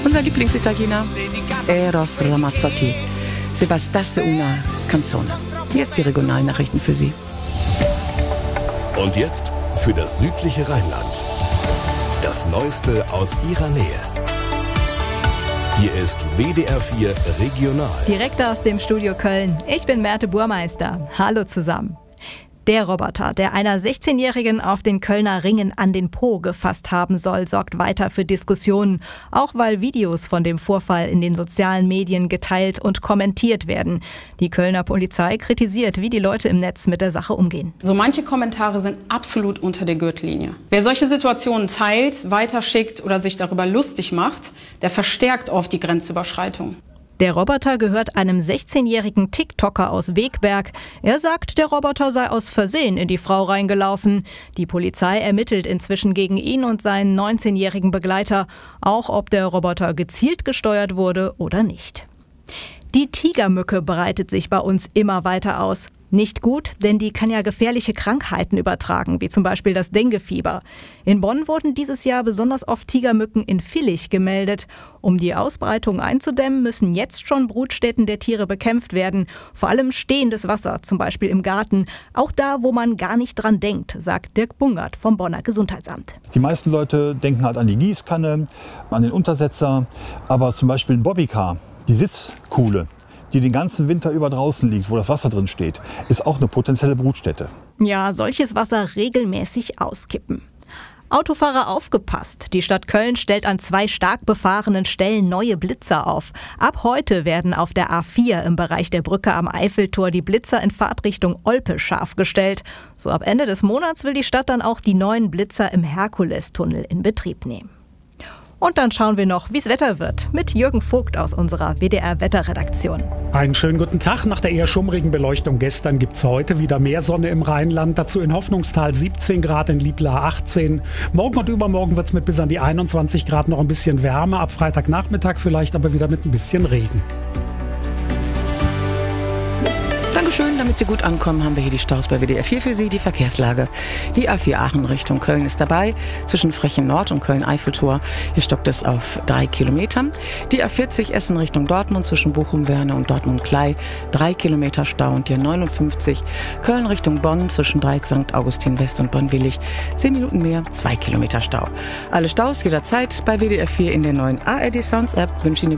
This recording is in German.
Unser Lieblingsitaliener, Eros Ramazzotti. Se bastasse una canzone. Jetzt die Regionalnachrichten für Sie. Und jetzt für das südliche Rheinland. Das Neueste aus Ihrer Nähe. Hier ist WDR 4 Regional. Direkt aus dem Studio Köln. Ich bin Merte Burmeister. Hallo zusammen. Der Roboter, der einer 16-Jährigen auf den Kölner Ringen an den Po gefasst haben soll, sorgt weiter für Diskussionen. Auch weil Videos von dem Vorfall in den sozialen Medien geteilt und kommentiert werden. Die Kölner Polizei kritisiert, wie die Leute im Netz mit der Sache umgehen. So manche Kommentare sind absolut unter der Gürtellinie. Wer solche Situationen teilt, weiterschickt oder sich darüber lustig macht, der verstärkt oft die Grenzüberschreitung. Der Roboter gehört einem 16-jährigen TikToker aus Wegberg. Er sagt, der Roboter sei aus Versehen in die Frau reingelaufen. Die Polizei ermittelt inzwischen gegen ihn und seinen 19-jährigen Begleiter, auch ob der Roboter gezielt gesteuert wurde oder nicht. Die Tigermücke breitet sich bei uns immer weiter aus. Nicht gut, denn die kann ja gefährliche Krankheiten übertragen, wie zum Beispiel das Denguefieber. In Bonn wurden dieses Jahr besonders oft Tigermücken in Villich gemeldet. Um die Ausbreitung einzudämmen, müssen jetzt schon Brutstätten der Tiere bekämpft werden. Vor allem stehendes Wasser, zum Beispiel im Garten. Auch da, wo man gar nicht dran denkt, sagt Dirk Bungert vom Bonner Gesundheitsamt. Die meisten Leute denken halt an die Gießkanne, an den Untersetzer, aber zum Beispiel ein Bobbycar, die Sitzkuhle, die den ganzen Winter über draußen liegt, wo das Wasser drin steht, ist auch eine potenzielle Brutstätte. Ja, solches Wasser regelmäßig auskippen. Autofahrer aufgepasst! Die Stadt Köln stellt an 2 stark befahrenen Stellen neue Blitzer auf. Ab heute werden auf der A4 im Bereich der Brücke am Eiffeltor die Blitzer in Fahrtrichtung Olpe scharf gestellt. So ab Ende des Monats will die Stadt dann auch die neuen Blitzer im Herkulestunnel in Betrieb nehmen. Und dann schauen wir noch, wie es Wetter wird, mit Jürgen Vogt aus unserer WDR-Wetterredaktion. Einen schönen guten Tag. Nach der eher schummrigen Beleuchtung gestern gibt es heute wieder mehr Sonne im Rheinland. Dazu in Hoffnungstal 17 Grad, in Liebla 18. Morgen und übermorgen wird es mit bis an die 21 Grad noch ein bisschen wärmer. Ab Freitagnachmittag vielleicht aber wieder mit ein bisschen Regen. Dankeschön, damit Sie gut ankommen, haben wir hier die Staus bei WDR 4 für Sie, die Verkehrslage. Die A4 Aachen Richtung Köln ist dabei, zwischen Frechen Nord und Köln-Eiffeltor. Hier stockt es auf 3 Kilometern. Die A40 Essen Richtung Dortmund, zwischen Bochum-Werne und Dortmund-Klei, 3 Kilometer Stau. Und die A59 Köln Richtung Bonn, zwischen Dreieck St. Augustin West und Bonn-Willig, 10 Minuten mehr, 2 Kilometer Stau. Alle Staus jederzeit bei WDR 4 in der neuen ARD Sounds App. Wünsche Ihnen